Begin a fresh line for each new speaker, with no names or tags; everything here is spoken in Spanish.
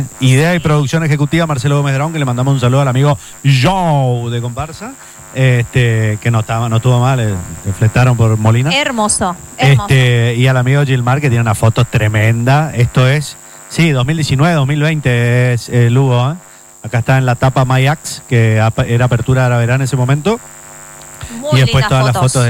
Idea y producción ejecutiva Marcelo Gómez Draón, que le mandamos un saludo al amigo Joe de Comparsa, que no estuvo mal, le fletaron por Molina.
Hermoso.
Y al amigo Gilmar, que tiene una foto tremenda. Esto es, sí, 2019, 2020 es Lugo, ¿eh? Acá está en la tapa My Axe, que era apertura de la verano en ese momento.
Muy
y después todas las fotos de